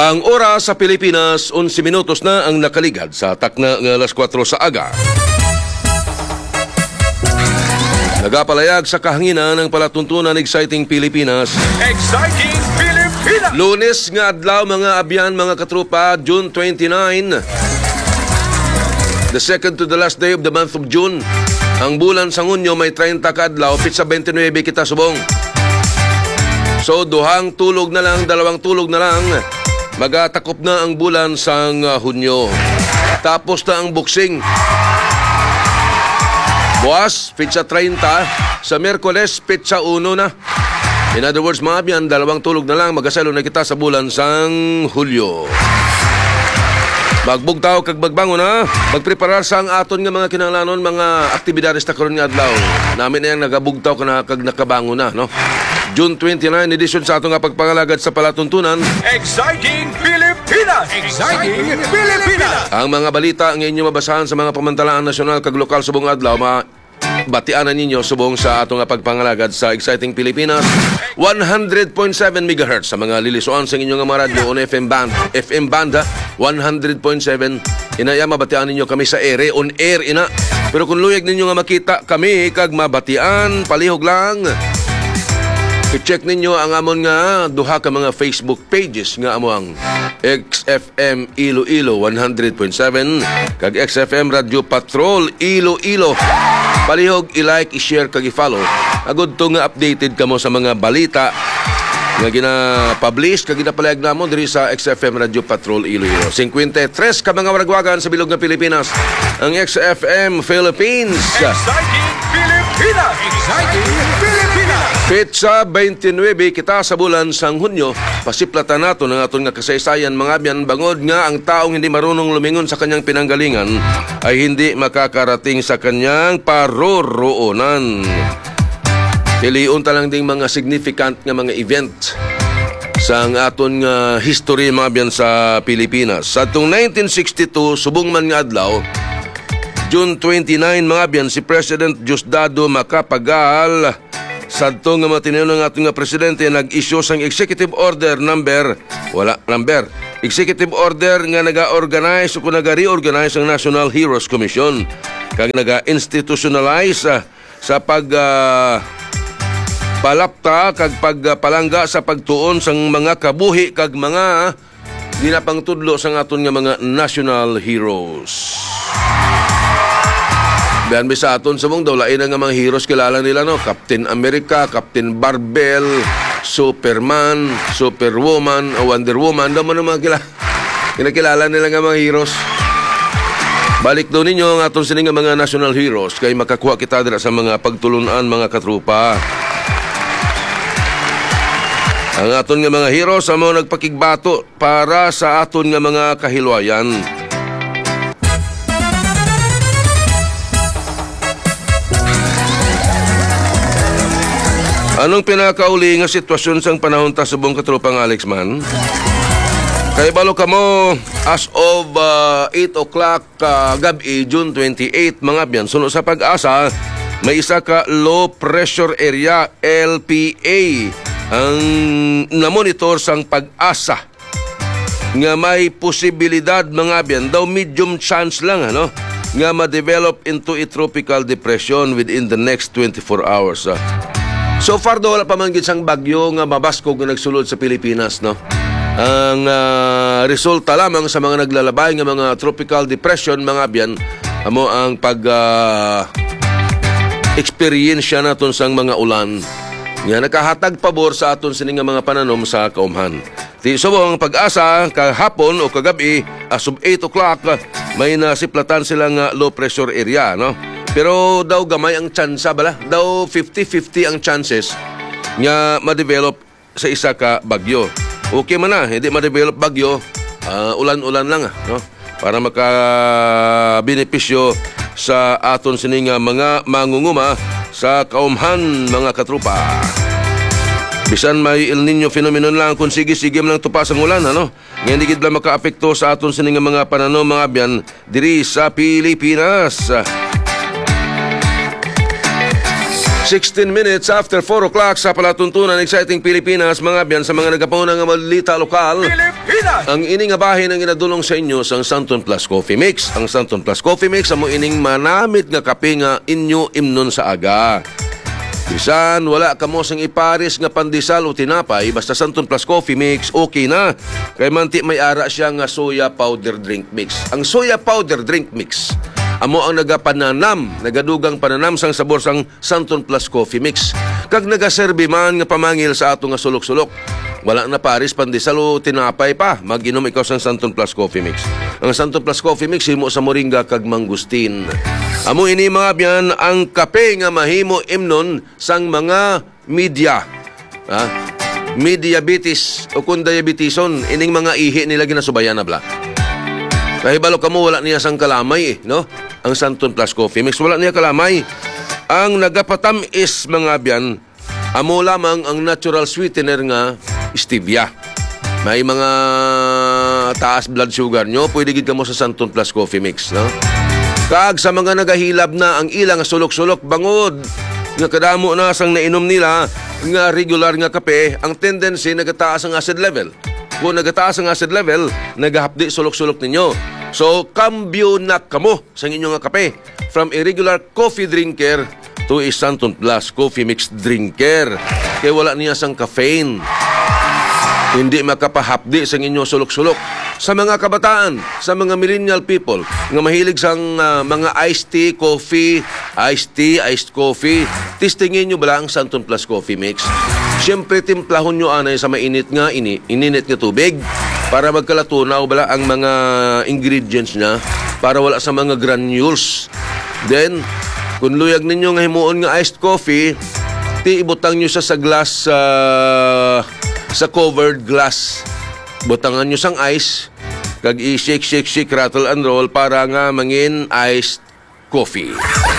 Ang oras sa Pilipinas, 11 minutos na ang nakaligad sa takna ng alas 4 sa aga. Nagapalayag sa kahanginan ng palatuntunan Exciting Pilipinas. Exciting Pilipinas! Lunes nga adlaw mga abyan mga katrupa, June 29. The second to the last day of the month of June. Ang bulan sa Hunyo may 30 ka adlaw, pitsa 29 kita subong. So duhang tulog na lang, dalawang tulog na lang. Magatakop na ang bulan sang Hunyo. Tapos na ang boxing. Buwas, pitsa 30. Sa Miyerkules, pitsa 1 na. In other words, mga abyan, dalawang tulog na lang. Magasalo na kita sa bulan sang Hulyo. Magbugtaw kag magbangon na. Magpreparar sa ang aton nga mga kinahanglanon, mga aktibidades na karon nga adlaw. Namin na yung nagabugtaw kag nakabangon na, no? June 29 edition sa atong pagpangalagad sa palatuntunan. Exciting Pilipinas! Exciting Pilipinas! Ang mga balita ang inyo mabasahan sa mga pamantalaan nasyonal kag lokal subong adlaw, batianan ninyo subong sa atong pagpangalagad sa Exciting Pilipinas. 100.7 MHz sa mga lilisuan sa inyong mga radyo on FM band 100.7. Inaya mabatian ninyo kami sa ere on air ina. Pero kung luyag ninyo nga makita kami kag mabatian, palihog lang. I-check ninyo ang amon nga duha ka mga Facebook pages nga amo ang XFM Iloilo 100.7 kag XFM Radio Patrol Iloilo. Palihog i-like, i-share kag i-follow. Agud to nga updated kamo sa mga balita nga gina-publish kag ginapalayag namo diri sa XFM Radio Patrol Iloilo. 53 ka mga waragwagan sa bilog ng Pilipinas. Ang XFM Philippines. Exciting Pilipinas! Exciting Pilipinas! Petsa 29 kita sa bulan sang Hunyo. Pasiplatan nato ng aton nga kasaysayan mga abyan, bangod nga ang taong hindi marunong lumingon sa kanyang pinanggalingan ay hindi makakarating sa kanyang paroroonan. Piliun talang ding mga significant nga mga event sa ang aton nga history mga abyan sa Pilipinas. Sa atong 1962 subong man nga adlaw, June 29 mga abyan, si President Diosdado Macapagal sadto nga matinaw ng ating nga presidente nag-issue sang executive order executive order nga naga-organize o naga-reorganize ang National Heroes Commission kag naga-institutionalize sa palapta kag pagpalangga sa pagtuon sang mga kabuhi kag mga dinapangtudlo sang aton nga mga national heroes. Biyan sa aton sa mong daw, lain nga mga heroes kilala nila, no? Captain America, Captain Barbell, Superman, Superwoman, Wonder Woman. Daw mo na mga kinakilala nila nga mga heroes. Balik daw ninyo ang aton sining nga mga national heroes kay makakuha kita dira sa mga pagtulunan mga katrupa. Ang aton nga mga heroes amo nagpakigbato para sa aton nga mga kahilwayan. Anong pinakauli nga sitwasyon sang panahon ta subong katrupang Alex man? Kay balo kamo as of 8 o'clock gabi, June 28 mga biyan. Sunod sa pag-asa, may isa ka low pressure area LPA ang namonitor sang pag-asa nga may posibilidad mga biyan, daw medium chance lang nga ma-develop into a tropical depression within the next 24 hours. So far daw wala pa man gid sang bagyo nga mabaskog nga nagsulod sa Pilipinas, no? Ang resulta lamang sa mga naglalabay nga mga tropical depression mga abyan amo ang pag experience naton sang mga ulan nga nakahatag pabor sa aton sining nga mga pananom sa kaumhan. Di subong pag-asa kahapon o kagabi as of 8 o'clock may nasiplatan silang low pressure area, no? Pero daw gamay ang tsansa bala. Daw 50-50 ang chances nga ma-develop sa isa ka bagyo. Okay man na, hindi ma-develop bagyo, ulan-ulan lang no? Para maka-benepisyo sa aton sining mga mangunguma sa kaumhan mga katrupa. Bisan may El Nino phenomenon lang kung sige-sige lang tupas ang ulan, Ngayon di gid lang maka-apekto sa aton sining mga pananom mga abyan diri sa Pilipinas. 16 minutes after 4 o'clock sa palatuntunan Exciting Pilipinas, mga biyan, sa mga nagapuna nga malita lokal. Pilipinas! Ang ining nga bahin ang inadulong sa inyo sa Santon Plus Coffee Mix. Ang Santon Plus Coffee Mix amo ining manamit nga kape nga inyo imnon sa aga. Bisan wala ka mo sang iparis nga pandesal o tinapay, basta Santon Plus Coffee Mix okay na. Kay manti may ara siya nga soya powder drink mix. Ang soya powder drink mix amo ang nagadugang pananam sang sabor sang Santon Plus Coffee Mix. Kag nagaserbi man nga pamangil sa ato nga sulok-sulok. Wala na paris, pandesal o tinapay pa. Mag-inom ikaw sang Santon Plus Coffee Mix. Ang Santon Plus Coffee Mix himo sa moringa kag mangustin. Amo ini mga biyan ang kape nga mahimo imnon sang mga media. Mediabetes o kung diabetison, ining mga ihi nila ginasubayan na bla. Kahibalo ka mo, wala niya sang kalamay no? Ang Santon Plus Coffee Mix, wala niya kalamay. Ang nagapatam is mga biyan, amo lamang ang natural sweetener nga stevia. May mga taas blood sugar nyo, pwede gid ka mo sa Santon Plus Coffee Mix, no? Kag sa mga nagahilab na ang ilang sulok-sulok bangod nga kadamo na sang nainom nila nga regular nga kape, ang tendency nagataas ang acid level. Kung nagataas ang acid level, nagahapdi sulok-sulok ninyo. So, kambyo na kamo sa inyong nga kape. From a regular coffee drinker to a Santon Plus Coffee Mix drinker. Kaya wala niya sang caffeine. Hindi makapahapdi sa inyong sulok-sulok. Sa mga kabataan, sa mga millennial people, nga mahilig sang mga iced tea, coffee, iced coffee, testingin nyo bala ang Santon Plus Coffee Mix. Siyempre, timplahon nyo anay sa mainit nga, ininit nga tubig para magkalatunaw bala ang mga ingredients niya para wala sa mga granules. Then, kung luyag ninyo nga himuon nga iced coffee, ibutang nyo sa glass, sa covered glass. Butangan nyo sang ice, kag i-shake, rattle and roll para nga mangin iced coffee.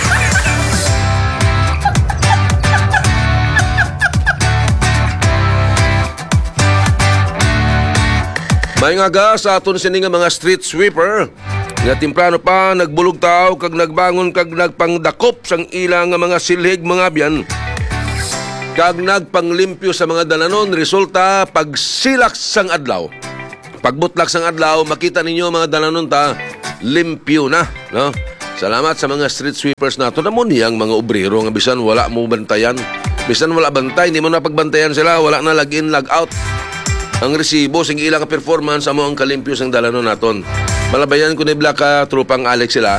May nga ga sa aton sini nga mga street sweeper nga timplano pa nagbulog tao kag nagbangon kag nagpangdakop sang ilang nga mga silhig mga biyan kag nagpanglimpyo sa mga dalanon. Resulta pagsilak sang adlaw, pagbutlak sang adlaw, makita ninyo mga dalanon ta limpyo na, no? Salamat sa mga street sweepers nato. Namo niyang mga obrero nga bisan wala mo bantayan, bisan wala bantay, hindi mo na pagbantayan sila, wala na log in log out ang resibo sing ilang performance amo ang kalimpyo sang dalanon naton. Malabayan ko ni Blaka tropang Alex sila.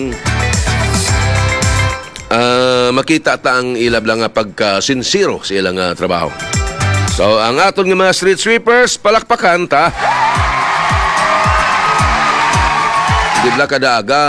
Makita ta ang ilab lang nga pagka-sincero sa ilang trabaho. So, ang aton nga mga street sweepers, palakpakan ta. Di Blaka daaga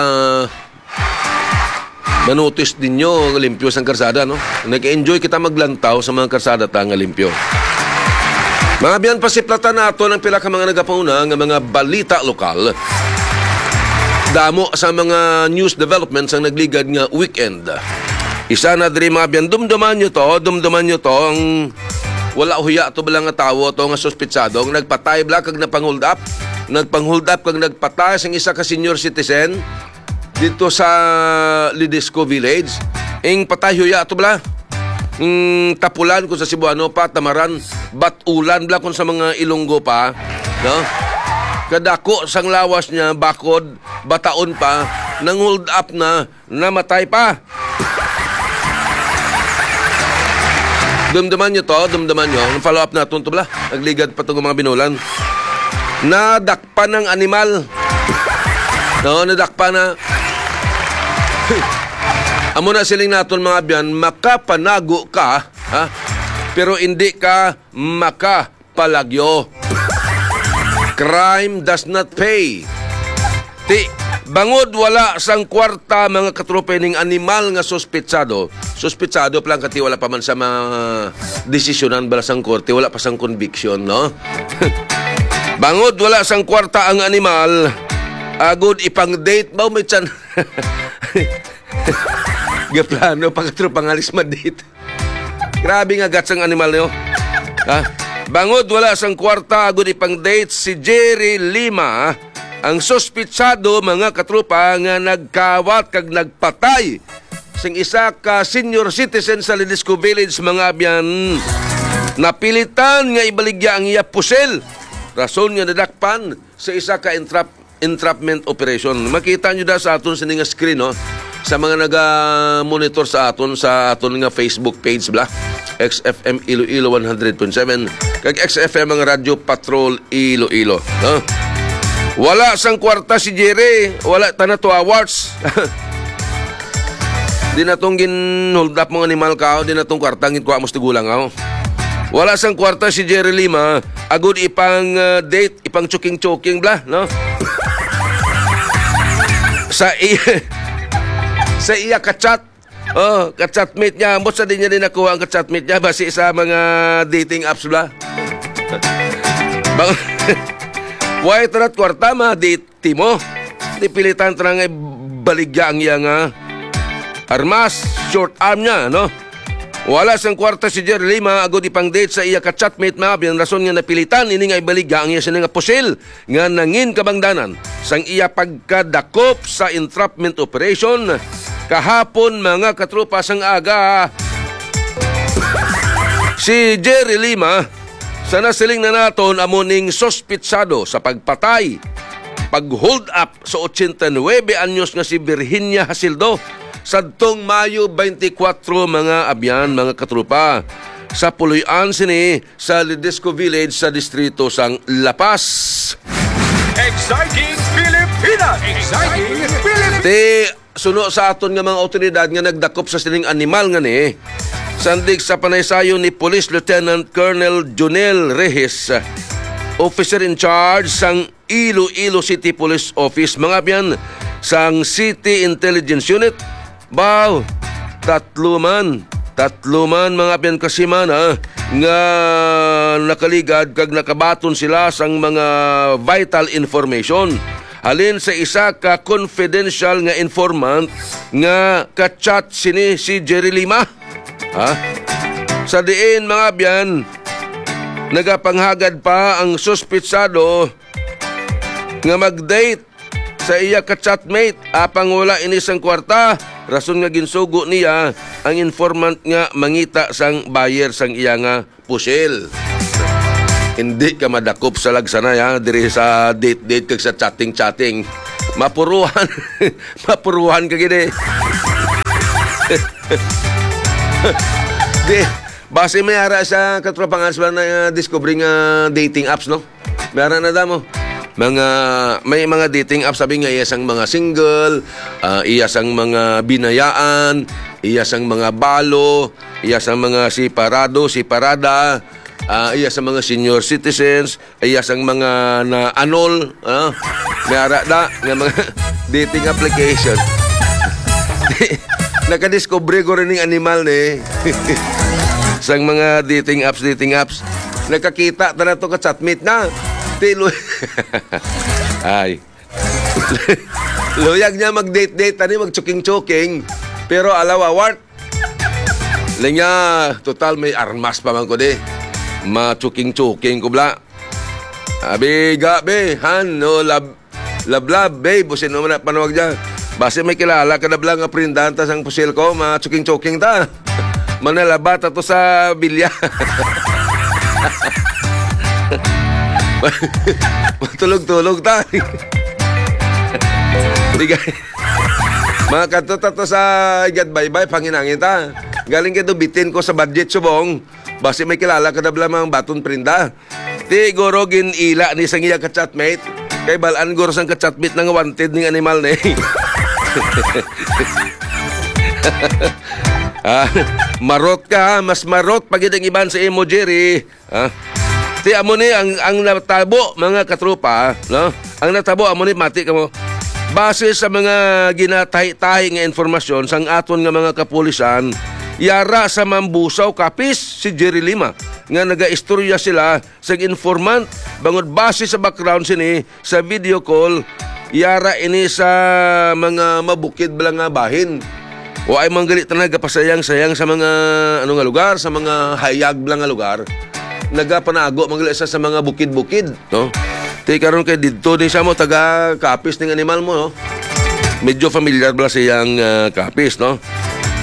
manotis ninyo limpyo sang karsada, no? Nag-enjoy kita maglantaw sa mga karsada ta nga limpyo. Mga biyan, pasiplatan nato ng pila ka mga nagapauna ng mga balita lokal. Damo sa mga news developments ang nagligad nga weekend. Isa na diri mga biyan, dumduman nyo to, ang wala huya to bala nga tawo to nga suspitsado, ang nagpatay bala kag nagpanghold up kag nagpatay sang isa ka senior citizen dito sa Lidisco Village. Ing patay huya to bala. Tapulan ko sa Cebuano pa, Tamaran, Batulan bla kun sa mga Ilonggo pa, no? Kadako sang lawas niya, bakod, bataon pa, nang hold up na, namatay pa. Dumdaman nyo, ang follow up natin to bla, nagligad pa itong mga binulan. Nadakpan ng animal, no? Nadakpan na. Amo na siling naton mga biyan, makapanago ka, ha? Pero hindi ka makapalagyo. Crime does not pay. Bangod wala sang kwarta mga katropa ning animal nga suspitsado. Suspitsado pa lang kati wala pa man sa mga desisyonan bala sang korte, wala pa sang conviction, no? Bangod wala sang kwarta ang animal, agud ipang date ba may chan. Gaplano pagkatro pangalis madit. Grabe nga gats ang animal niyo. Ha? Bangod wala sang kwarta agud ipang date si Jerry Lima, ang suspitsado mga katropa nga nagkawat kag nagpatay sing isa ka senior citizen sa Lidisco Village mga abyan napilitan nga ibaligya ang iya pusel. Rason nga nadakpan sa isa ka entrapment operation. Makita nyo da sa aton sa nga screen, no? Sa mga naga-monitor sa aton nga Facebook page bla. XFM Iloilo 100.7 kag XFM ang Radio Patrol Iloilo, no? Wala sang kwarta si Jerry, wala tana to awards. Di na tong gin-hold up mga animal kao, di na tong kwarta ngin kuha mo tigulang ako. Wala sang kwarta si Jerry Lima, agud ipang date, ipang choking-choking bla, no? sa iya kachat. Oh, kachatmate niya. Ambot sa din niya din nakuha ang kachatmate niya basi sa mga dating apps bla. Why tarat kwarta ma-date mo? Di pilitan tarang ay baligya ang iya nga armas, short arm niya, no? Wala sang kwarta si Jerry Lima agud ipang date sa iya ka-chatmate mga biyan rason nga napilitan ini nga ibaligya ang iya nga pusil nga nangin kabangdanan sang iya pagkadakop sa entrapment operation kahapon mga katropa sang aga. Si Jerry Lima sa nasiling na naton amuning sospitsado sa pagpatay, pag-hold up sa 89 anyos nga si Virginia Hasildo sadtong Mayo 24 mga abyan mga katrupa sa puloy-an sini sa Lidisco Village sa distrito sang Lapas. Exciting Pilipinas! Exciting Pilipinas! Ti suno sa aton nga mga otoridad nga nagdakop sa sining animal nga ni sandig sa panaysayon ni Police Lieutenant Colonel Jonel Reyes, officer in charge sang Iloilo City Police Office mga abyan sang City Intelligence Unit. Baw, tatlo man mga abyan kasimana nga nakaligad kag nakabaton sila sang mga vital information halin sa isa ka confidential nga informant nga ka-chat sini si Jerry Lima. Ha? Sa diin mga abyan nagapanghagad pa ang suspitsado nga mag-date sa iya ka-chatmate apang wala inisang kwarta. Rason nga ginsugo niya ang informant nga mangita sang buyer sang iya nga pusil. Hindi ka madakop sa lagsanay ha, diri sa date kag sa chatting. Mapuruhan. Mapuruhan ka gini. Di, base may ara sa katropangan sa na discovering dating apps, no? Meron na damo. May mga dating apps sabi nga iyasang mga single, iyasang mga binayaan, iyasang mga balo, iyasang mga siparado, siparada, iyasang mga senior citizens, iyasang mga na anol, may ara da nga mga dating application. Nakadiscover ko rin ng animal ni sang mga dating apps. Nakakita na to ka chatmate na. Tilo. Ay. Luyag niya mag-date, tani mag-choking. Pero alaw award. Linya, total may armas pa man ko di. Ma-choking ko bla. Abiga, be, han, no, lab, be, busin mo na panawag dyan. Base may kilala ka na blang nga prindanta sang pusil ko, ma-choking ta. Manalabata to sa bilya. Matulog-tulog ta. Mga katuta to sa igat bye-bye, panginangin ta. Galing ka bitin ko sa budget subong. Base may kilala ka na blang mga baton prinda. Ti goro ginila ni sang iya ka-chatmate. Kay balaan goro sang ka-chatmate ng wanted ning animal na marot ka, mas marot pag itang iban sa imo, Jerry. Ti amo ni ang natabo mga katropa, no? Ang natabo amo ni mati kamo. Base sa mga ginatahi-tahi nga informasyon sang aton nga mga kapulisan, yara sa mambusaw kapis si Jerry Lima nga nagaistorya sila sa informant bangod base sa background sini sa video call yara ini sa mga mabukid bala nga bahin. O ay mga galit na nagapasayang-sayang sa mga nga lugar, sa mga hayag bala nga lugar. Nagapanago mga galit sa mga bukid-bukid, no? Ti karon kay didto ni siya mo taga kapis ning animal mo, no? Medyo familiar bala siyang kapis, no?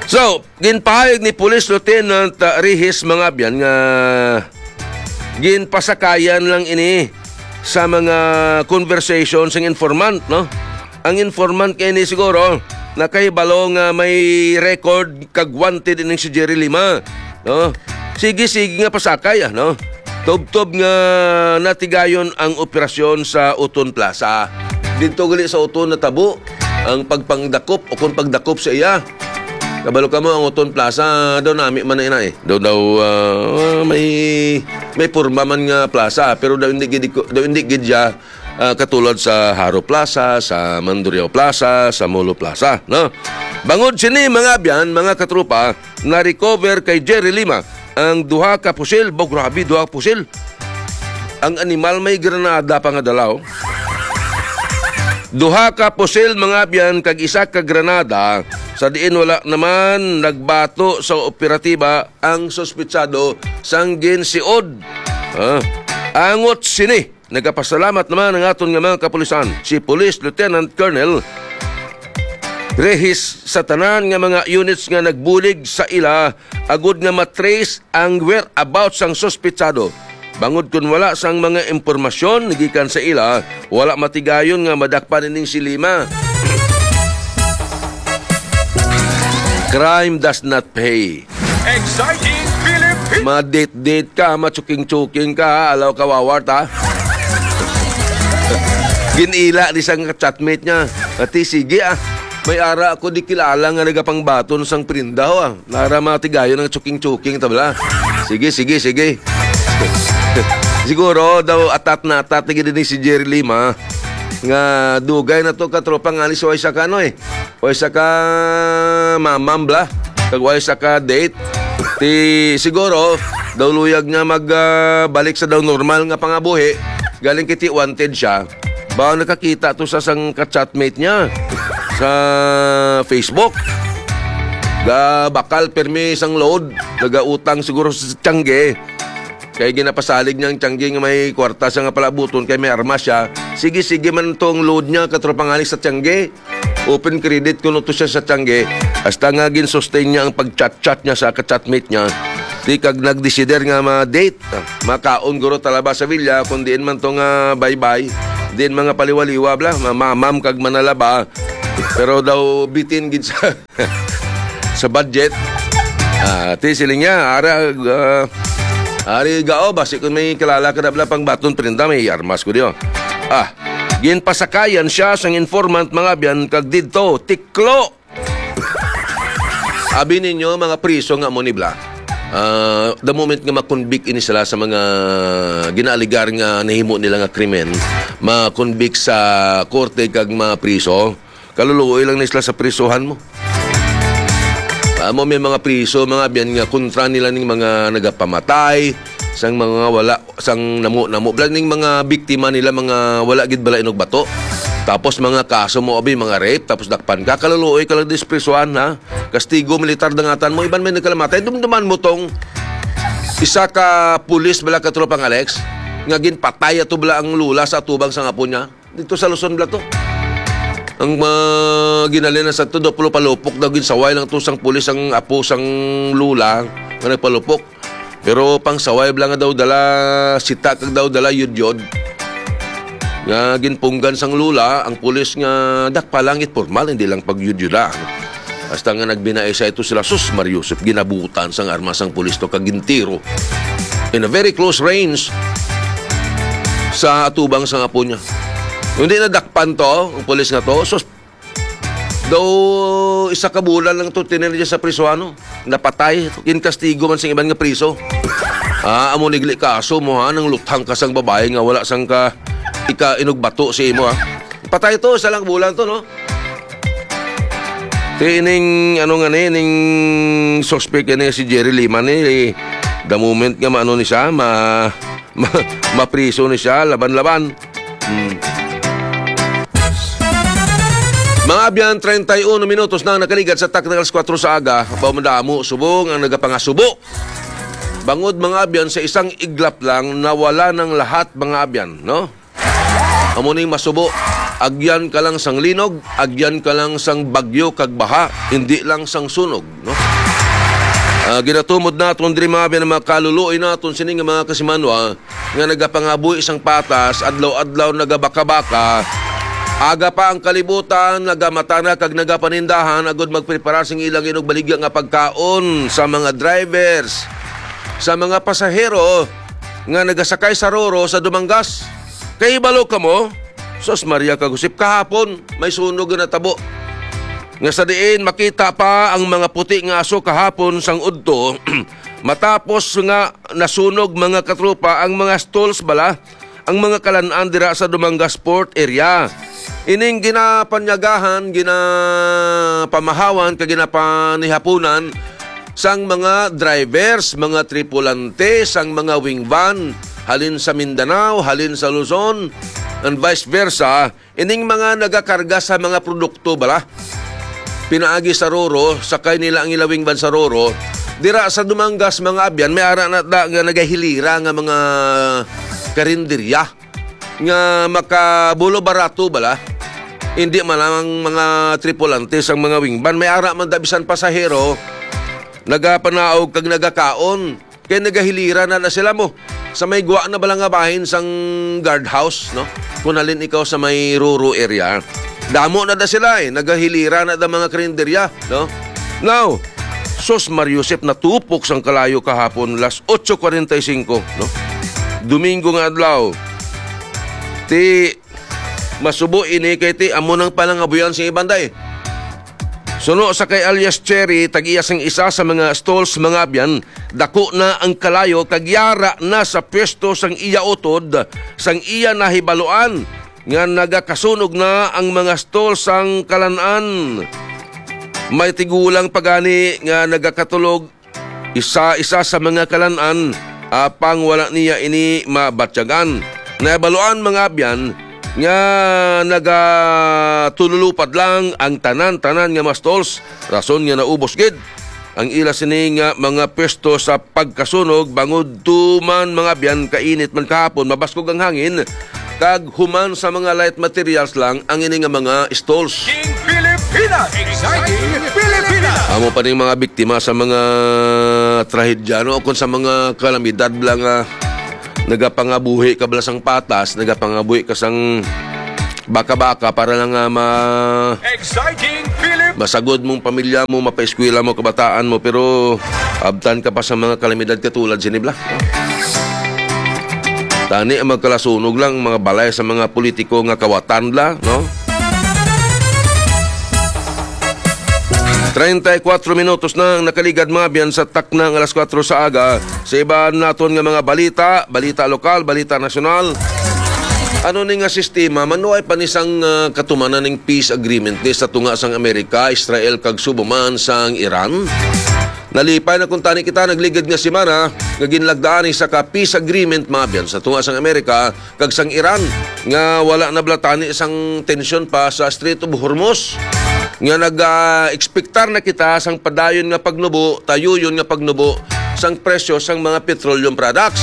So, ginpahayag ni Police Lieutenant Rihis mga abyan nga ginpasakayan lang ini sa mga conversations ng informant, no? Ang informant kay ni siguro nakahibalo nga may record kag wanted ining si Jerry Lima, no? Sige nga pasakay, no? Tob-tob nga natigayon ang operasyon sa Uton Plaza. Dito gali sa Uton natabo ang pagpangdakop o kung pagdakop sa iya. Kabalo ka mo ang Uton Plaza daw nami man na eh. Daw may purma man nga plaza pero daw hindi gidya katulad sa Haro Plaza, sa Mandurriao Plaza, sa Molo Plaza, no? Bangod sini mga abyan, mga katrupa, na-recover kay Jerry Lima ang duha ka pusil, grabe duha ka pusil. Ang animal may granada pa nga dalaw. Duha ka pusil mga abyan kag isa ka granada. Sa diin wala naman nagbato sa operatiba ang suspitsado sanggin si Od. Angot sini. Nagapasalamat naman ang aton nga mga kapulisan. Si Police Lieutenant Colonel Rehis sa tanan nga mga units nga nagbulig sa ila agud nga matrace ang whereabouts sang suspitsado. Bangod kun wala sang mga impormasyon gikan sa ila, wala matigayon nga madakpan ning si Lima. Crime does not pay. Exciting Philippines! Ma-date ka, matsuking-tsuking ka, alaw ka wawart ha. Ginila ni sang chatmate niya. Ati sige may ara ako di kilala nga nagapang baton sang prindaw Nara matigayon ng tsuking-tsuking tabla. Sige. Siguro daw atat ni si Jerry Lima nga dugay na to katropa nga ni so isa ka no eh. O isa ka mamambla. Kag isa ka date. Ti siguro daw luyag nga magbalik sa daw normal nga pangabuhi. Galing kiti wanted siya. Ba nakakita to sa sang ka-chatmate niya sa Facebook. Bakal permi sang load. Nagautang siguro sa Tiangge. Kaya ginapasalig niyang Tiangge nga may kwarta sa nga palabuton kaya may armas siya. Sige man tong load niya katropang alis sa Tiangge. Open credit kuno to siya sa Tiangge. Hasta nga gin-sustain niya ang pag-chat-chat niya sa ka-chatmate niya. Di kag nag-desider nga ma-date. Makaon guro talaba sa villa kundi man to nga bye-bye. Din mga paliwaliwa bla. Mamam kag manalaba. Pero daw bitin gid sa sa budget. Ti siling niya ari gao basi kung may kilala ka na pang baton prinda may armas ko diyo. Ginpasakayan siya sang informant mga biyan kag didto tiklo. Abi ninyo mga priso nga mo ni bla. The moment nga makonvict ini sila sa mga ginaaligar nga nahimo nila nga krimen, makonvict sa korte kag mga priso, kaluluoy lang na sila sa prisohan mo. Mo may mga priso, mga biyan nga kontra nila ning mga nagapamatay, sang mga wala, sang namo blan ning mga biktima nila mga wala gid bala inog bato. Tapos mga kaso mo abi mga rape, tapos dakpan ka, kaluluoy ka lang disprisohan ha. Kastigo militar dangatan mo, iban may nagkalamatay, dumduman mo tong isa ka pulis bala ka tropang Alex, nga ginpatay ato bala ang lula sa atubang sa apo niya. Dito sa Luzon bala to. Ang ginalina sa to, pulo palupok daw ginsaway lang to sang pulis ang apo sang lula nga nagpalupok. Pero pang saway bala nga daw dala sita kag daw dala yudyod. Nga ginpunggan sang lula, ang pulis nga dakpalangit formal, hindi lang pagyudyuda. Hasta nga nagbinae sa ito sila, sus Mariusip, ginabutan sang armas ang pulis to kagintiro. In a very close range sa atubang sang apo niya. Hindi na dakpan to, ang pulis nga to, sus daw isa ka bulan lang to tinilya sa prisoano. Napatay, kinkastigo man sang iban nga priso. Amo nigli kaso mo nang luthang ka sang babae nga wala sang ka inugbato si imo Patay to, isa lang bulan to no. Tining ning suspect ni si Jerry Lima ni the moment nga maano ni siya mapriso ni siya laban-laban. Mga abyan 31 minutos na nakaligat sa Tacticals 4 sa aga. Pamadamo subong ang nagapangasubo. Bangod mga abyan sa isang iglap lang nawala ng lahat mga abyan, no? Amo ning masubo agyan ka lang sang linog, agyan ka lang sang bagyo kag baha, hindi lang sang sunog, no? Ginatumod naton diri mga mga kaluluoy naton sini nga mga kasimanwa nga nagapangabuhi isang patas, adlaw-adlaw nagabaka-baka, aga pa ang kalibutan, nagamatana kag nagapanindahan agud magprepara sing ilang inog baligya nga pagkaon sa mga drivers, sa mga pasahero nga nagasakay sa roro sa Dumangas. Kay balo ka mo, sos Maria kagusip kahapon may sunog na tabo. Nga sa diin makita pa ang mga puti nga aso kahapon sang udto matapos nga nasunog mga katropa ang mga stalls bala, ang mga kalan-an dira sa Dumangas Port area. Ining ginapanyagahan, ginapamahawan, ginapanihapunan sang mga drivers, mga tripulante, sang mga wing van, halin sa Mindanao, halin sa Luzon, and vice versa. Ining mga nagakarga sa mga produkto bala, pinaagi sa roro, sakay nila ang ilawing van sa roro, dira sa Dumangas mga abyan, may ara na nga nagahilira nga mga karinderya nga makabulo barato bala. Hindi man lang mga tripulante sang mga wing van, may ara man dabisan pasahero, nagapanaog kag nagakaon, kaya nagahilira na sila mo. Sa may guwa na balang nga bahin sang guardhouse, no? Kung halin ikaw sa may roro area, damo na da sila nagahilira na da mga karinderya, no? Now, sos Mariusep natupok sang kalayo kahapon las 8:45, no? Domingo nga adlaw. Ti masubo ini kay ti amo nang palangabuyan sing ibanday. Suno sa kay alias Cherry, tag-iya sang isa sa mga stalls mga abyan, dako na ang kalayo kagyara na sa pwesto sang iya utod, sang iya nahibaluan nga nagakasunog na ang mga stalls sang kalan-an. May tigulang pagani nga nagakatulog isa-isa sa mga kalan-an apang wala niya ini mabatyagan. Nahibaluan mga abyan nga nagatululupad lang ang tanan-tanan nga mga stalls, rason nga naubos gid ang ila sini nga mga pwesto sa pagkasunog bangod tuman mga abyan kainit man kahapon, mabaskog ang hangin kag human sa mga light materials lang ang ini nga mga stalls. King Pilipinas! Exciting Pilipinas! Amo pa ning mga biktima sa mga trahedya, no? Kung sa mga kalamidad lang nagapangabuhi ka balasang patas, nagapangabuhi ka sang baka-baka para lang Exciting Pilipinas! masagod mong pamilya mo, mapaeskwela mo, kabataan mo, pero abtan ka pa sa mga kalamidad katulad sinibla. Tani ang magkalasunog lang mga balay sa mga politiko nga kawatan la, no? 34 minutos na nakaligad mga biyan sa takna ng alas 4 sa aga. Sa iba naton nga mga balita lokal, balita nasyonal. Ano ni nga sistema, manuay panisang katumanan ng peace agreement ni sa tunga sang Amerika, Israel kag subuman sang Iran. Nalipay na kung tani kita nagligad nga simana nga ginlagdaan sa ka peace agreement mga biyan sa tunga sang Amerika kag sang Iran nga wala na blatani isang tensyon pa sa Strait of Hormuz. Nga nag-expectar na kita sang padayon nga pagnubo, tayo yun nga pagnubo sang presyo sang mga petroleum products.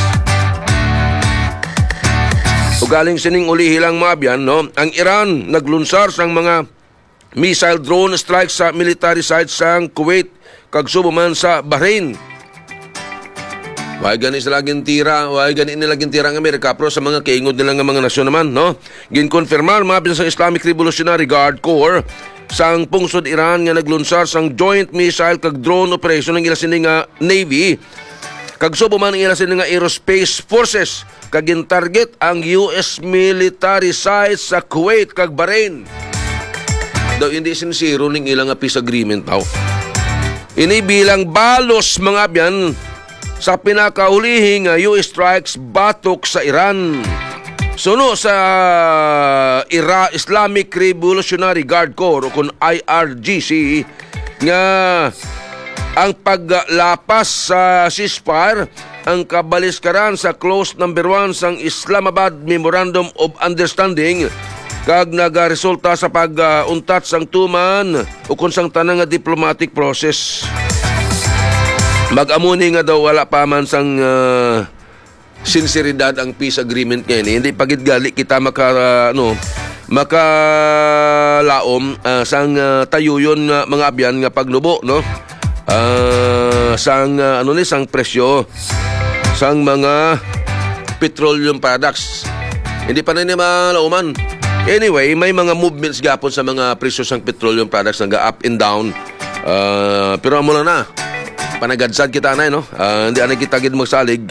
O galing sining ulihi lang mga biyan, no? Ang Iran naglunsar sang mga missile drone strikes sa military sites sang Kuwait kag subuman sa Bahrain. Why gani sila tira, why gani nila tira ang Amerika, pero sa mga kaingod nila nga mga nasyon naman, no? Ginkonfirmar mga biyan sa Islamic Revolutionary Guard Corps sang pungsod Iran nga naglunsar sang joint missile kag drone operation ng ila sini nga Navy kag subuman ang ila sini nga aerospace forces kag target ang US military sites sa Kuwait kag Bahrain. Daw hindi sinsiro ning ilang nga peace agreement daw. Ini bilang balos mga abyan sa pinakahulihi nga US strikes batok sa Iran. Suno sa Islamic Revolutionary Guard Corps o kung IRGC nga ang paglapas sa ceasefire ang kabaliskaran sa clause number 1 sang Islamabad Memorandum of Understanding kag nagaresulta sa pag-untat sang tuman o kung sang tanang nga diplomatic process. Mag-amuni nga daw wala pa man sang sinseridad ang peace agreement ngayon. Hindi pagit gali kita makalaom sang tayuyon nga mga abyan nga pagnubo, no? Sang sang presyo sang mga petroleum products. Hindi pa na ni malauman. Anyway, may mga movements gapon sa mga presyo sang petroleum products nga up and down. Pero amo lang na. Panagadsad kita na, no? Hindi na kita gid magsalig.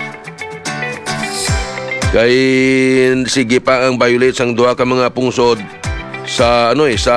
Kay sige pa ang violate sang duha ka mga pungsod sa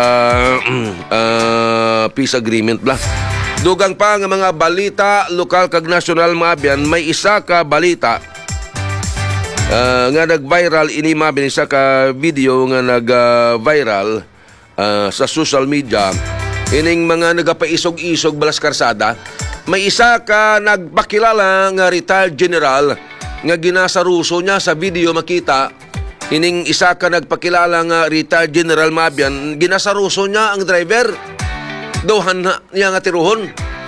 peace agreement bla. Dugang pa nga mga balita lokal kag nasyonal mga abyan, may isa ka balita nga nag-viral ini mga isa ka video nga nag-viral sa social media. Ining mga nagapaisog-isog balas karsada, may isa ka nagpakilala nga retired general nga ginasaruso niya sa video makita. Ining isa ka nagpakilala nga retired general mabyan, ginasaruso niya ang driver. Dawhan na niya nga tiruhon.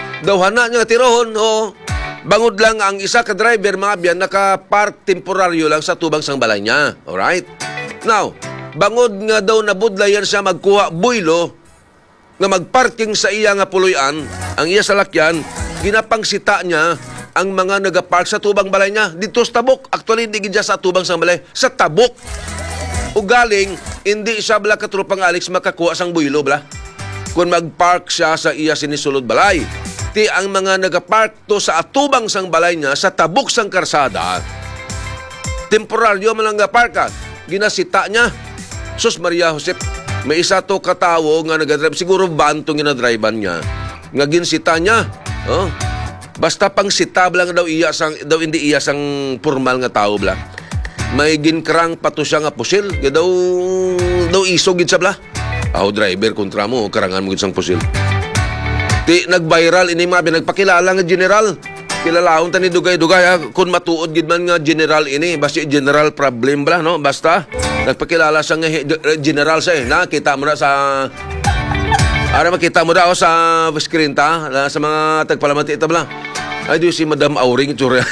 O bangod lang ang isa ka driver mabyan naka-park temporaryo lang sa tubang sang balay niya. Alright? Now, bangod nga daw nabudlayan siya magkuha buylo nga magparking sa iya nga puloy-an, ang iya salakyan, ginapangsita niya ang mga nagapark sa tubang balay niya dito sa tabok. Actually, hindi gidya sa tubang sang balay, sa tabok. O galing, hindi siya bala katrupang Alex makakuha sang buylo bala kung magpark siya sa iya sinisulod balay. Ti ang mga nagapark to sa atubang sang balay niya sa tabok sang karsada, temporaryo man lang gaparkan, ginasita niya. Sus Maria Josep, may isa to katawo nga nagadrive, siguro van tong ginadrivean niya, nga ginsita niya. Basta pang sita lang daw hindi iya sang formal nga tao bla. May ginkrang pato siya nga pusil, daw isog gid sa bla. Driver kontra mo, karangan mo gid sang pusil. Ti nag-viral ini mga nagpakilala nga general. Kilalahon ta ni dugay-dugay kung matuod gid man nga general ini, basta general problem bla, no? Basta nagpakilala siya nga general siya. Nakita mo na sa makita mo daw sa screen sa mga tagpalamati ita bla. Ay, di si Madam Auring tsura.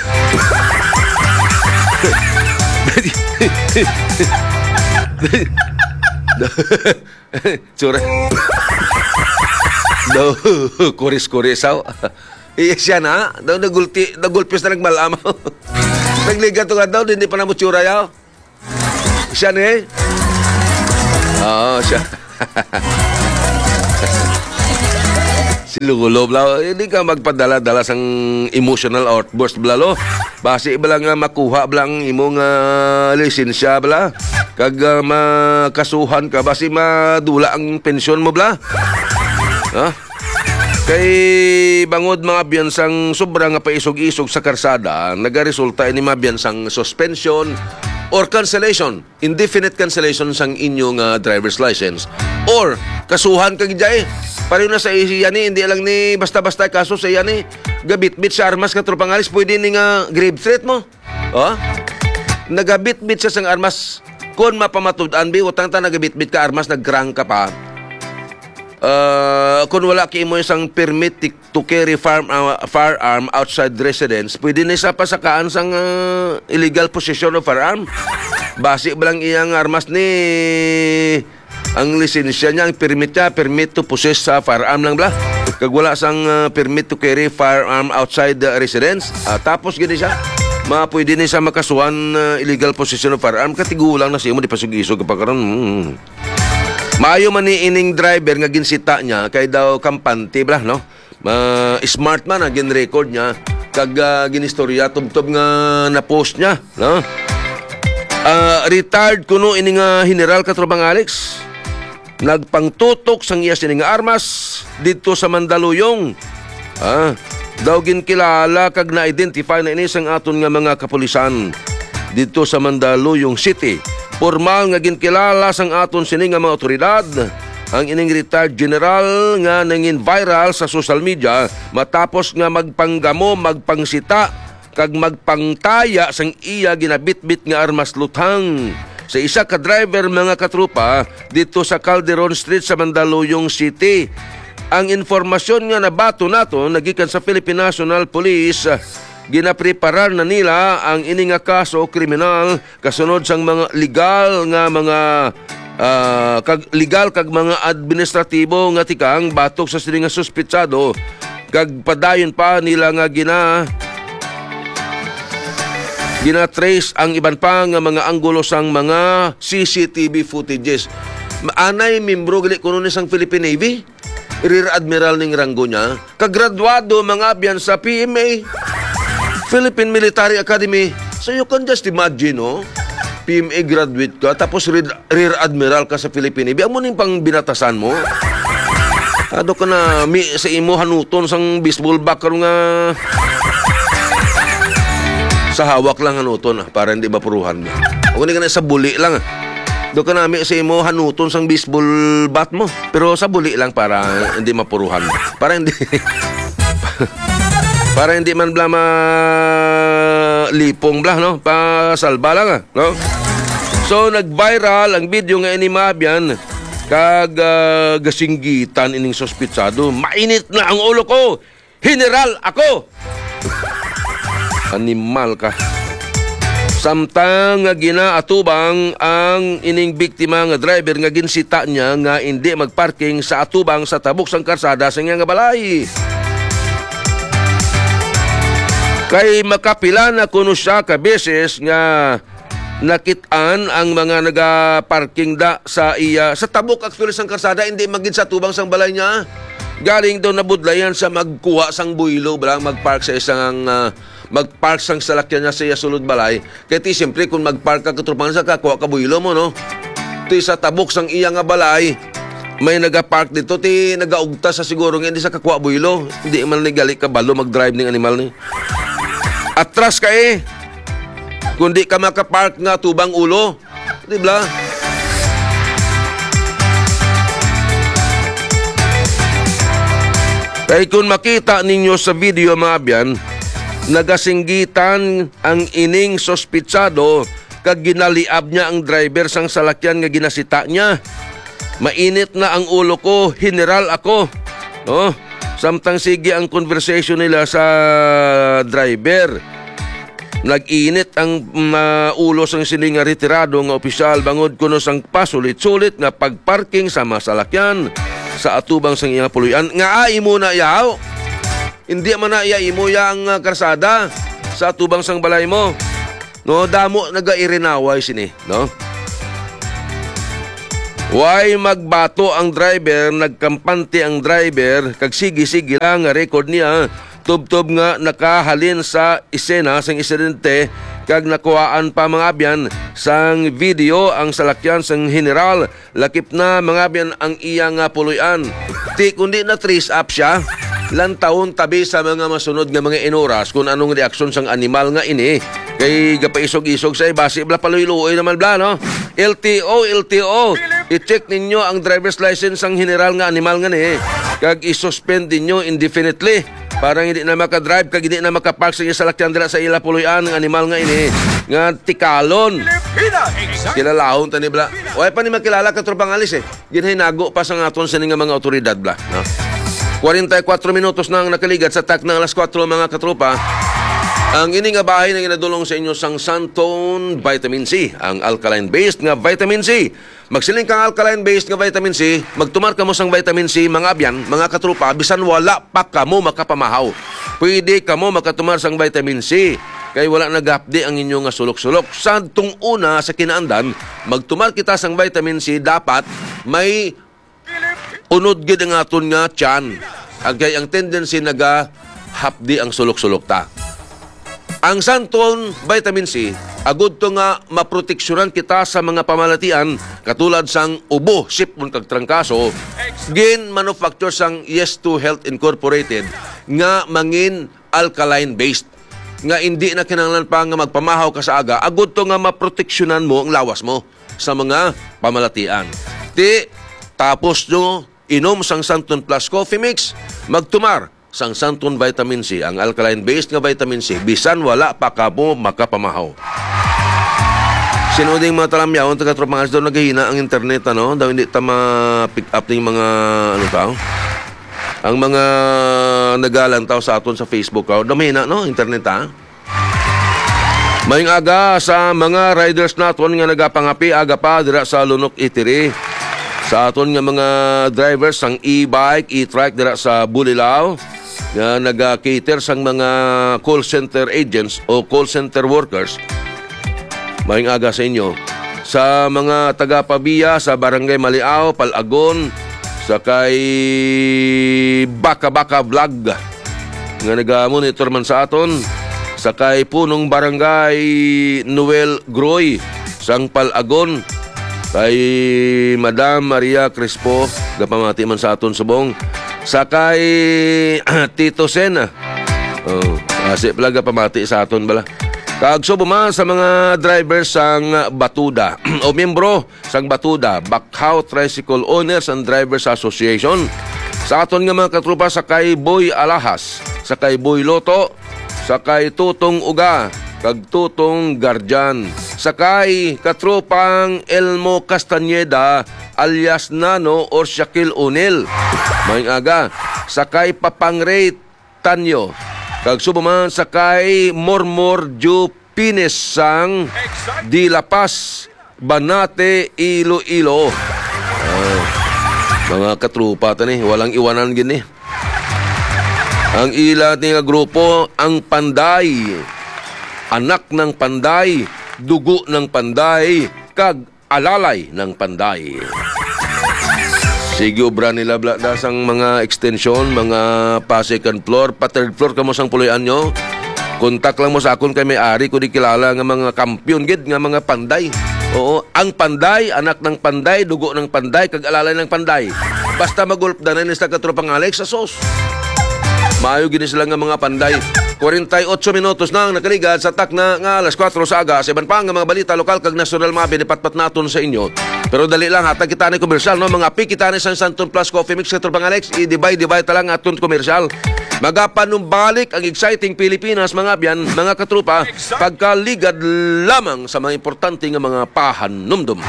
Tsura. Daw, kuris-kuris aw. Siya na. Daw nagulpis na nagmalamaw. Nagligat nga daw, hindi pa na mo tsura yaw. Siya na eh. Oo, siya. Si Lulo, bla, hindi ka magpadala-dala sang emotional outburst, bla, lo. Basi ba lang makuha, bla, ang imong lisensya, bla. Kag makasuhan ka, basi madula ang pensyon mo, bla. Kay bangod mga biyansang sobrang nga paisog-isog sa karsada, nagaresulta ini mga biyansang suspension or cancellation, indefinite cancellation sang inyong driver's license. Or kasuhan ka gidya pareho na sa iya ni, hindi lang ni basta-basta kaso sa iya ni gabit-bit sa armas ka tropang alis, pwede ni nga grave threat mo. Nagabit-bit sa sang armas, kung mapamatud-an bi, utang ta nagabit-bit ka armas, nagkrang ka pa. Kung wala ki mo isang permit to carry firearm outside residence, pwede na isa pasakaan sang illegal possession of firearm. Basi ba lang iyang armas ni ang lisensya niya, ang permit niya, permit to possess sa firearm lang bla. Kag wala sang permit to carry firearm outside the residence, tapos gini siya, pwede na siya makasuhan illegal possession of firearm, katigulang na siya mo di pasug-isog kapag karon. Maayo man ni ining driver nga ginsita niya kay daw kampante bla, no? Smart man ang gin-record niya kag ginistorya tubtob nga na-post niya, no? Retired kuno ini nga General Katrobang Alex. Nagpangtutok sang iya sining armas dito sa Mandaluyong. Daw ginkilala kag na-identify na ini sang aton nga mga kapulisan dito sa Mandaluyong City. Formal nga ginkilala sang aton sining nga mga otoridad ang ining retired general nga nangin viral sa social media matapos nga magpanggamo, magpangsita kag magpangtaya sang iya ginabitbit nga armas luthang sa isa ka driver mga katrupa dito sa Calderon Street sa Mandaluyong City. Ang informasyon nga nabato nato nagikan sa Philippine National Police. Ginapreparar na nila ang ini nga kaso kriminal kasunod sang mga legal nga mga kag legal kag mga administratibo nga tikang batok sa sila nga suspitsado kag padayon pa nila nga gina-trace ang iban pa nga mga anggulo sang mga CCTV footages. Anay membro gali kuno ni sang Philippine Navy, Rear Admiral ning ranggo niya, kagraduado mga abyan sa PMA, Philippine Military Academy. So you can just imagine, no? PMA graduate ka, tapos Rear Admiral ka sa Philippine Navy. Amo ning pang binatasan mo. Ado ka na sa imo hanuton sang baseball bat karon nga sa hawak lang hanuton para hindi mapuruhan mo. O ka na sa buli lang. Do ka nami sa imo hanuton sang baseball bat mo, pero sa buli lang para hindi mapuruhan mo. Para hindi para hindi man bla lipong bla, no? Pasalba lang, no? So nag-viral ang video nga ini mabyan kag gasinggitan ining suspitsado. Mainit na ang ulo ko. General ako. Animal ka. Samtang nga ginaatubang ang ining biktima nga driver nga ginsita niya nga hindi magparking sa atubang sa tabok sang karsada sa nga balay. Kay makapila na kuno siya ka beses nga nakitaan ang mga naga-parking da sa tabok actually sang karsada, hindi magin sa tubang sang balay niya. Galing daw nabudlayan sa magkuha sang buylo, magpark sa isang magpark sang salakyan niya sa iya sulod balay. Kaya ti siyempre kung magpark ka katrupan sa kakuha ka buylo mo, no? Ti sa tabok sang iya nga balay, may nagapark dito, ti nagaugta sa siguro nga hindi sa kakuha buylo. Hindi man ligali ka balo mag-drive ng animal ni. Atras ka kundi ka makapark nga tubang ulo. Di ba? Kaya kung makita ninyo sa video mga abyan, nagasinggitan ang ining sospitsado kag ginaliab niya ang driver sang salakyan nga ginasita niya. Mainit na ang ulo ko, general ako. Oh, samtang sige ang conversation nila sa driver. Nag-init ang ulo sang sining nga retirado nga opisyal bangod kuno sang pasulit-sulit nga pagparking sa masalakyan sa atubang sang iyang puluyan. Nga imo na yaw. Hindi man na imo yang karsada sa atubang sang balay mo. No, damo nagairinaway sini, no? Why magbato ang driver, nagkampante ang driver, kag sige-sige lang nga record niya. Tub-tub nga nakahalin sa isena sang insidente kag nakuhaan pa mga abyan sang video ang salakyan sang general. Lakip na mga abyan ang iyang puluyan. Ti kundi na trace up siya. Ilang taon tabi sa mga masunod nga mga inoras kung anong reaksyon sang animal nga ini. Kay gapaisog-isog sa base bla paluy-luoy naman bla, no? LTO. I-check ninyo ang driver's license sang general nga animal nga ni. Kag i-suspend ninyo indefinitely. Parang hindi na makadrive kag hindi na makapark sa salakyan dira sa ila puluyan ng animal nga ini. Nga tikalon. Kilalahon tani bla. Oy pa ni makilala ka tropang alis Ginhinago pa sa aton sa nga mga otoridad bla, no? 44 minutos na ang nakaligat sa tak ng alas 4 mga katropa. Ang ini nga bahay na ginadulong sa inyo sang Santon Vitamin C, ang alkaline-based nga vitamin C. Magsiling kang alkaline-based nga vitamin C, magtumar ka mo sang vitamin C, mga abyan, mga katropa, bisan wala pa ka mo makapamahaw. Pwede ka mo makatumar sang vitamin C, kay wala nag-update ang inyong nga sulok-sulok. Sa tung una sa kinaandan, magtumar kita sang vitamin C, dapat may unod gid ang aton nga tiyan. Agay ang tendency naga-hapdi ang sulok-sulok ta. Ang Santon Vitamin C, agud to nga maproteksyonan kita sa mga pamalatian katulad sang ubo, sipon kag trangkaso, gin manufacture sang Yes2 Health Incorporated nga mangin alkaline-based. Nga hindi na kinahanglan pa nga magpamahaw ka sa aga, agud to nga maproteksyonan mo ang lawas mo sa mga pamalatian. Tapos nyo inom sang Santon Plus Coffee Mix, magtumar sang Santon Vitamin C, ang alkaline-based nga vitamin C, bisan wala pa ka mo makapamahaw. Sinuding mga talamyaon, taga-tropangas daw naghihina ang internet, ano? Daw hindi ta ma-pick up ng mga, ano tao? Ang mga nagalantaw sa aton sa Facebook, daw mahina, no? Internet, ha? Mayong aga sa mga riders naton nga nagapangapi aga pa dira sa Lunok Itiri. Sa aton nga mga drivers sang e-bike, e-trike dira sa Bulilao nga naga-cater sang mga call center agents o call center workers. Mayong aga sa inyo. Sa mga taga-Pabiya sa Barangay Maliao, Palagon, sa kay Baka-Baka Vlog nga naga-monitor man sa aton. Sa kay punong Barangay Noel Groy sang Palagon, kay Madam Maria Crespo gapamati man sa aton subong. Sa kay Tito Sena, kasi pala gapamati sa aton bala. Kagsubo man sa mga drivers sang Batuda o miyembro sang Batuda Bakhaw Tricycle Owners and Drivers Association. Sa aton nga mga katrupa sa kay Boy Alahas, sa kay Boy Loto, sakay Tutong Uga, kag Tutong Garjan. Sakay katropang Elmo Castañeda alias Nano or Shaquille O'Neal. Mayong aga. Sakay Papangray Tanyo. Kag subuman sakay Mormor Ju Pines sang Di La Paz, Banate, Iloilo. Mga katrupa tani, walang iwanan gini. Ang ila nga grupo, ang Panday, anak ng Panday, dugo ng Panday, kag alalay ng Panday. Sige, obra nila dasang mga extension, mga pa-second floor, pa-third floor, kamo sang puloyan nyo. Kontak lang mo sa akon kay may-ari ko di kilala nga mga kampiyon gid nga mga Panday. Oo, ang Panday, anak ng Panday, dugo ng Panday, kag alalay ng Panday. Basta magulp na rin sa katropang Alex sa sos. Maayo gini sila nga mga Panday. 48 minutos na ang nakaligad sa tak na nga alas 4 sa aga. Sa iban pa nga mga balita lokal kag national mabi nipatpat naton sa inyo. Pero dali lang hatag kita ni komersyal no mga pi kita ni San Santon Plus Coffee Mix sa Tropang Alex i-divide ta lang aton komersyal. Magapanumbalik ang exciting Pilipinas mga biyan, mga katrupa pagkaligad lamang sa mga importante nga mga pahanumdum.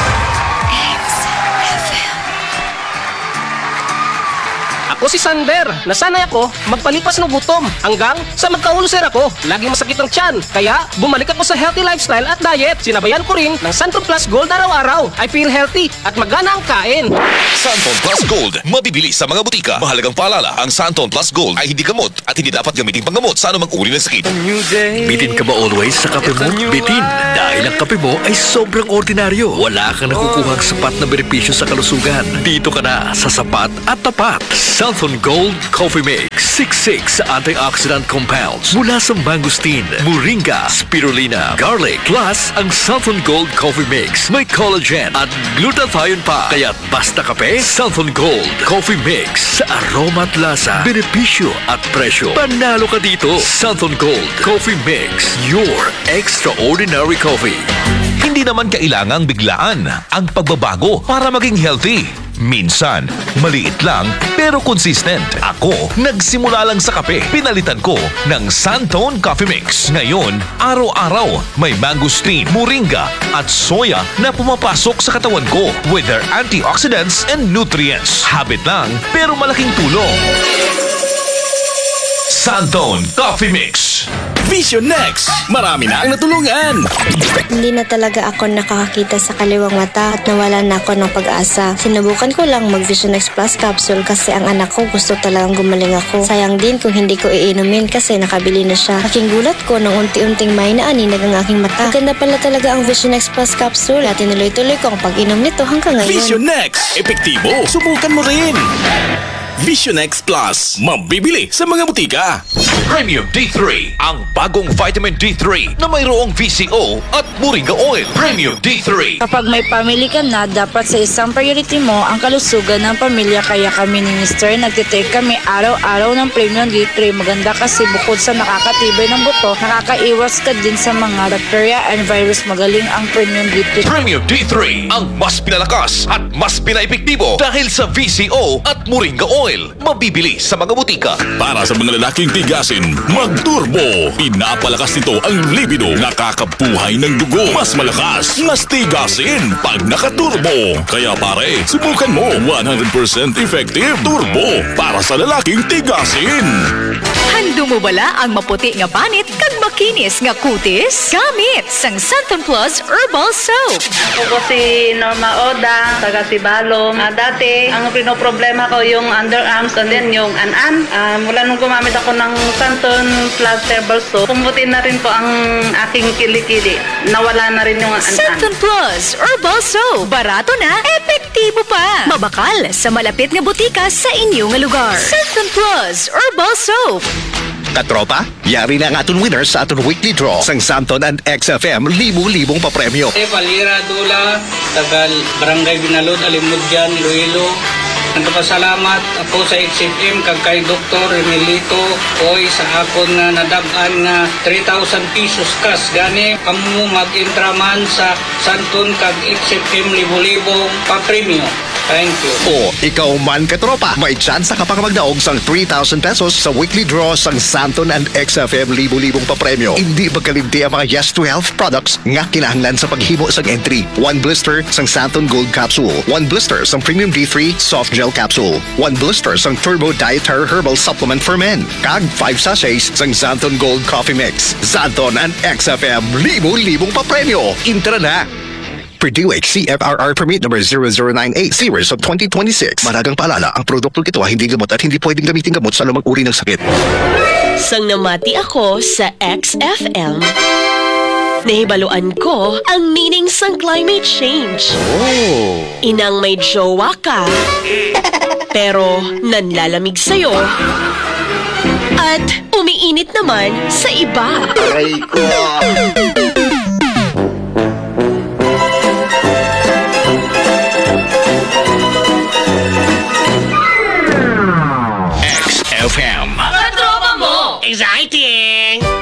Ako si Sander. Nasanay ako magpalipas ng gutom hanggang sa magkaulcer ako. Laging masakit ang tiyan. Kaya bumalik ako sa healthy lifestyle at diet. Sinabayan ko rin ng Santon Plus Gold araw-araw. I feel healthy at magana ang kain. Santon Plus Gold, mabibili sa mga butika. Mahalagang paalala, ang Santon Plus Gold ay hindi gamot at hindi dapat gamitin panggamot sa anumang uri ng sakit. Bitin ka ba always sa kape mo? Bitin. Dahil ang kape mo ay sobrang ordinaryo. Wala kang nakukuhang sapat na benepisyo sa kalusugan. Dito ka na sa sapat at tapat. Santon Gold Coffee Mix. 66 antioxidant compounds mula sa mangosteen, moringa, spirulina, garlic. Plus, ang Santon Gold Coffee Mix may collagen at glutathione pa. Kaya basta kape, Santon Gold Coffee Mix. Sa aroma at lasa, benepisyo at presyo. Panalo ka dito. Santon Gold Coffee Mix. Your extraordinary coffee. Hindi naman kailangang biglaan ang pagbabago para maging healthy. Minsan, maliit lang pero consistent. Ako, nagsimula lang sa kape. Pinalitan ko ng Santon Coffee Mix. Ngayon, araw-araw may mangosteen, moringa at soya na pumapasok sa katawan ko with their antioxidants and nutrients. Habit lang pero malaking tulong. Santon Coffee Mix. Vision Next! Marami na ang natulungan! Hindi na talaga ako nakakakita sa kaliwang mata at nawala na ako ng pag-asa. Sinubukan ko lang mag-Vision Next Plus capsule kasi ang anak ko gusto talagang gumaling ako. Sayang din kung hindi ko iinumin kasi nakabili na siya. Aking gulat ko nang unti-unting may naaninag ang aking mata. Maganda pala talaga ang Vision Next Plus capsule at tinuloy-tuloy ko ang pag-inom nito hanggang ngayon. Vision Next! Epektibo! Subukan mo rin! Vision X Plus, mabibili sa mga butika. Premium D3, ang bagong vitamin D3 na mayroong VCO at moringa oil. Premium D3. Kapag may family ka na, dapat sa isang priority mo ang kalusugan ng pamilya. Kaya kami ni Mr. nagtitake kami araw-araw ng Premium D3. Maganda kasi bukod sa nakakatibay ng buto, nakakaiwas ka din sa mga bacteria and virus. Magaling ang Premium D3. Premium D3, ang mas pinalakas at mas pinaepektibo dahil sa VCO at moringa oil. Oil. Mabibili sa mga butika. Para sa mga lalaking tigasin, mag-turbo. Pinapalakas nito ang libido. Nakakabuhay ng dugo. Mas malakas, mas tigasin pag naka-turbo. Kaya pare, subukan mo. 100% effective turbo para sa lalaking tigasin. Hando mo bala ang maputi nga panit kag makinis nga kutis? Gamit sang Santon Plus Herbal Soap. Ako si Norma Oda, taga Sibalom. Dati, ang pinoproblema ko yung underarms and then yung an-an. Mula nung gumamit ako ng Santon Plus Herbal Soap, pumuti na rin po ang aking kilikili. Nawala na rin yung an-an. Santon Plus Herbal Soap. Barato na, epektibo pa. Mabakal sa malapit nga butika sa inyo nga lugar. Santon Plus Herbal Soap. Katropa, yari na ang aton winner sa aton weekly draw sang Santon and XFM libo-libong papremyo. Palira Dula, tagal Barangay Binalod, Alimudyan, Iloilo. Nagpasalamat ako sa XFM kag kay Dr. Emilito oy sa akon nga nadab-an nga 3,000 pesos cash gani kamo mag-intraman sa Santon kag XFM libo-libong papremyo. Thank you. O, ikaw man katropa, may chance ka pang magdaog sang 3,000 pesos sa weekly draw sang Santon and XFM libo-libong papremyo. Hindi magkalimti ang mga Yes to Health products nga kinahanglan sa paghimo sang entry. 1 blister sang Santon Gold Capsule, 1 blister sang Premium D3 Soft Gel Capsule, 1 blister sang Turbo Dietary Herbal Supplement for Men, kag 5 sachets sang Santon Gold Coffee Mix. Santon and XFM libo-libong papremyo. Intra na! Purdue CFRR Permit number 0098 series of 2026. Maragang paalala, ang produktong ito ay hindi gamot at hindi pwedeng gamitin gamot sa lumang uri ng sakit. Sang namati ako sa XFM, nahibaluan ko ang meaning sang climate change. Inang may jowa ka, pero nanlalamig sa'yo, at umiinit naman sa iba. Aray ko!